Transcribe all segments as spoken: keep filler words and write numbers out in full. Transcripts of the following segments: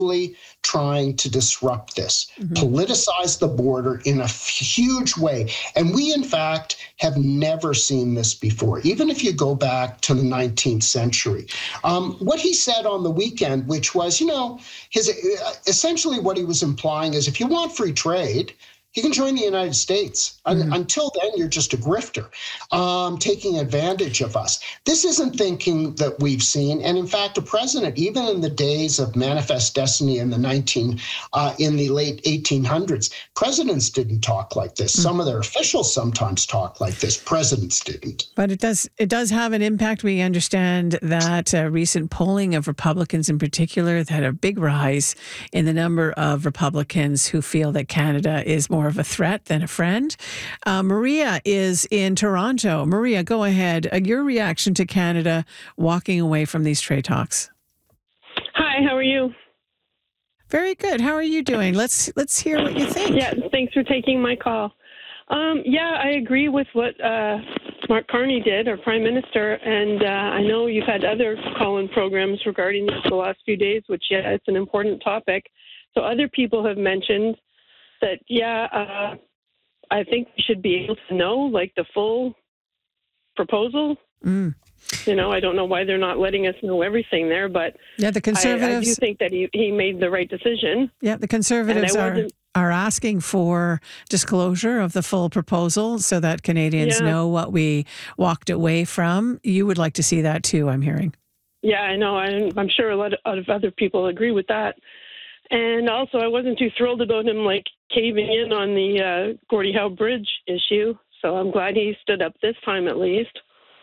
trying to disrupt this, Mm-hmm. politicize the border in a huge way. And we, in fact, have never seen this before, even if you go back to the nineteenth century. Um, what he said on the weekend, which was, you know, his uh, essentially what he was implying is if you want free trade, you can join the United States. Mm-hmm. Until then, you're just a grifter, um, taking advantage of us. This isn't thinking that we've seen. And in fact, a president, even in the days of Manifest Destiny in the nineteen, uh, in the late eighteen hundreds, presidents didn't talk like this. Mm-hmm. Some of their officials sometimes talk like this. Presidents didn't. But it does it does have an impact. We understand that uh, recent polling of Republicans in particular has had a big rise in the number of Republicans who feel that Canada is more of a threat than a friend. Uh, Maria is in Toronto. Maria, go ahead. Uh, your reaction to Canada walking away from these trade talks. Hi, how are you? Very good. How are you doing? Let's let's hear what you think. Yeah, thanks for taking my call. Um, yeah, I agree with what uh, Mark Carney did, our Prime Minister, and uh, I know you've had other call-in programs regarding this the last few days, which, yeah, it's an important topic. So other people have mentioned that, yeah, uh, I think we should be able to know, like, the full proposal. Mm. You know, I don't know why they're not letting us know everything there, but yeah, the Conservatives, I, I do think that he, he made the right decision. Yeah, the Conservatives are, are asking for disclosure of the full proposal so that Canadians yeah. know what we walked away from. You would like to see that too, I'm hearing. Yeah, I know. I'm, I'm sure a lot of other people agree with that. And also, I wasn't too thrilled about him, like, caving in on the uh, Gordie Howe Bridge issue. So I'm glad he stood up this time at least.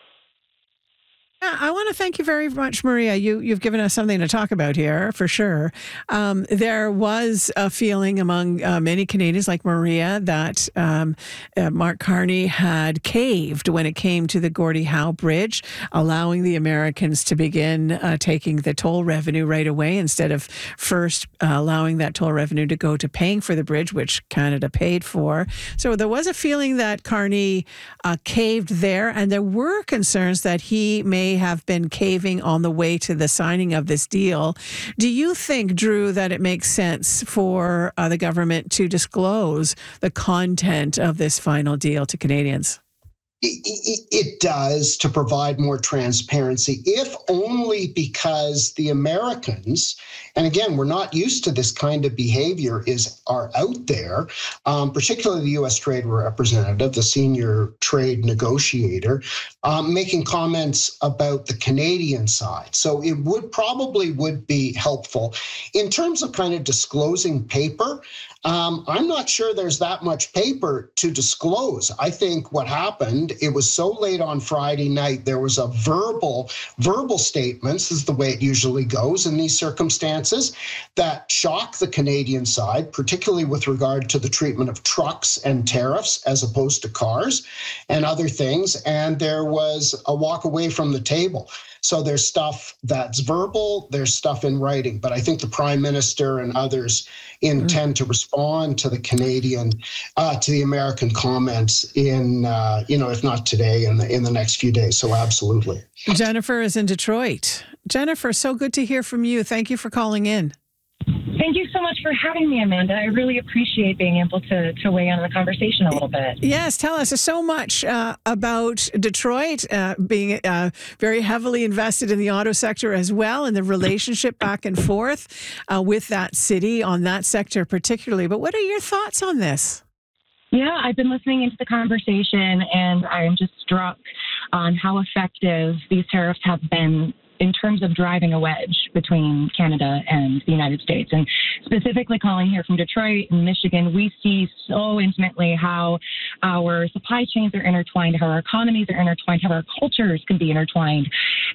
Yeah, I want to thank you very much, Maria. You, you've given us something to talk about here, for sure. Um, there was a feeling among uh, many Canadians like Maria that um, uh, Mark Carney had caved when it came to the Gordie Howe Bridge, allowing the Americans to begin uh, taking the toll revenue right away instead of first uh, allowing that toll revenue to go to paying for the bridge, which Canada paid for. So there was a feeling that Carney uh, caved there, and there were concerns that he may have been caving on the way to the signing of this deal. Do you think, Drew, that it makes sense for uh, the government to disclose the content of this final deal to Canadians? It, it, it does, to provide more transparency, if only because the Americans, and again, we're not used to this kind of behavior, is are out there, um, particularly the U S Trade Representative, the senior trade negotiator, um, making comments about the Canadian side. So it would probably would be helpful. In terms of kind of disclosing paper, Um, I'm not sure there's that much paper to disclose. I think what happened, it was so late on Friday night, there was a verbal, verbal statements, is the way it usually goes in these circumstances, that shocked the Canadian side, particularly with regard to the treatment of trucks and tariffs as opposed to cars and other things. And there was a walk away from the table. So there's stuff that's verbal, there's stuff in writing, but I think the Prime Minister and others intend mm. to respond to the Canadian, uh, to the American comments in, uh, you know, if not today, in the in the next few days. So absolutely. Jennifer is in Detroit. Jennifer, so good to hear from you. Thank you for calling in. Thank you so much for having me, Amanda. I really appreciate being able to, to weigh in on the conversation a little bit. Yes, tell us so much uh, about Detroit uh, being uh, very heavily invested in the auto sector as well, and the relationship back and forth uh, with that city on that sector particularly. But what are your thoughts on this? Yeah, I've been listening into the conversation, and I am just struck on how effective these tariffs have been in terms of driving a wedge between Canada and the United States. And specifically calling here from Detroit and Michigan, we see so intimately how our supply chains are intertwined, how our economies are intertwined, how our cultures can be intertwined.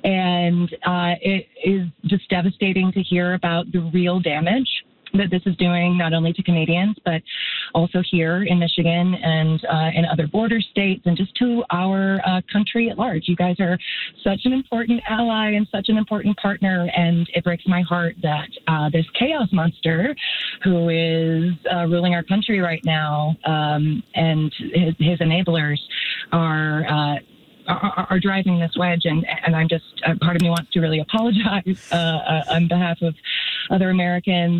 And uh, it is just devastating to hear about the real damage that this is doing, not only to Canadians, but also here in Michigan and uh, in other border states, and just to our uh, country at large. You guys are such an important ally and such an important partner, and it breaks my heart that uh, this chaos monster who is uh, ruling our country right now um, and his, his enablers are uh, Are, are driving this wedge, and, and I'm just, uh, part of me wants to really apologize uh, uh, on behalf of other Americans